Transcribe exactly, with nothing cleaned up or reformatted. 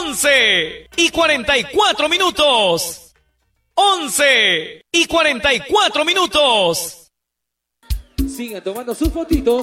once y cuarenta y cuatro minutos. once y cuarenta y cuatro minutos. Sigan tomando sus fotitos.